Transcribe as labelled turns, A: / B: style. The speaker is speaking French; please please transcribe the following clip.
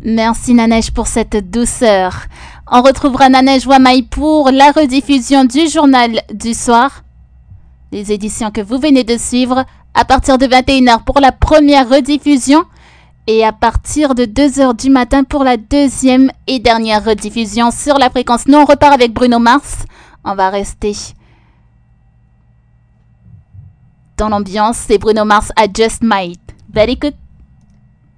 A: Merci Nanej pour cette douceur. On retrouvera Nanej Wamai pour la rediffusion du journal du soir. Les éditions que vous venez de suivre à partir de 21h pour la première rediffusion et à partir de 2h du matin pour la deuxième et dernière rediffusion sur la fréquence. Nous on repart avec Bruno Mars. On va rester dans l'ambiance. C'est Bruno Mars à Just Might. Very good.